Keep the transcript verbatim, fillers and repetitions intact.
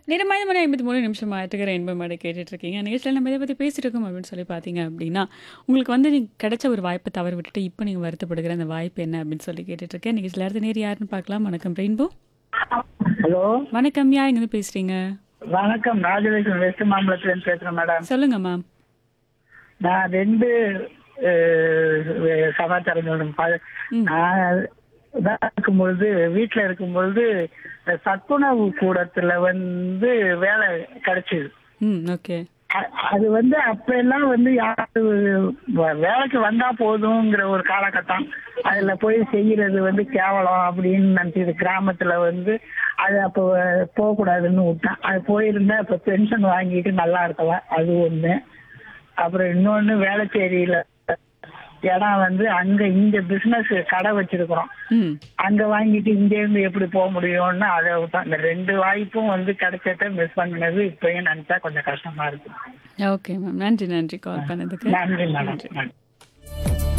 நேரமாய் மணி ஐம்பத்தி மூணு நிமிஷம் ஆயிட்டுக்கு ரெயின்போ மேடை கேட்டுட்டு இருக்கீங்க. நிகழ்ச்சியில் நம்ம இதை பற்றி பேசிட்டு இருக்கோம் அப்படின்னு சொல்லி பார்த்தீங்க அப்படின்னா, உங்களுக்கு வந்து நீங்க கிடைச்ச ஒரு வாய்ப்பை தவற விட்டுட்டு இப்போ நீங்கள் வருத்தப்படுகிற அந்த வாய்ப்பு என்ன அப்படின்னு சொல்லி கேட்டுட்டு இருக்கேன். நிகழ்ச்சியில் அடுத்த நேர் யாருன்னு பார்க்கலாம். வணக்கம் ரெயின்போ. ஹலோ, வணக்கம், யா எங்கேருந்து பேசுறீங்க? வணக்கம். ராஜலட்சுமி வெஸ்ட் மாம்பலத்துல இருந்து பேசுறேன் மேடம். சொல்லுங்க மேம். நான் ரெண்டு அஹ், சமாச்சாரம் சொல்லணும். ப- ம் நான் இதான் இருக்கும்பொழுது வீட்டுல இருக்கும்பொழுது சத்துணவு கூடத்துல வந்து வேலை கிடைச்சது. ம் ஓகே. அ- அது வந்து அப்ப எல்லாம் வந்து யாரு வ- வேலைக்கு வந்தா போதுங்கிற ஒரு காலகட்டம். அதுல போய் செய்யறது வந்து கேவலம் அப்படின்னு நினைச்சது. கிராமத்துல வந்து அது அப்போ போகக்கூடாதுன்னு விட்டேன். அது போயிருந்தா இப்ப பென்ஷன் வாங்கிட்டு நல்லா இருக்கலாம். அது ஒண்ணு. அப்புறம் இன்னொன்னு வேளச்சேரியில இடம் வந்து அங்க இங்க பிசினஸ் கடை வச்சிருக்கிறோம். ம் அங்க வாங்கிட்டு இங்க இருந்து எப்படி போக முடியும்னு அதை விட்டோம். இந்த ரெண்டு வாய்ப்பும் வந்து கிடைச்சத மிஸ் பண்ணினது இப்பயும் நினைச்சா கொஞ்சம் கஷ்டமா இருக்கு. Okay ma'am. நன்றி நன்றி கால் பண்ணதுக்கு. நன்றி மேடம். நன்றி. நன்றி.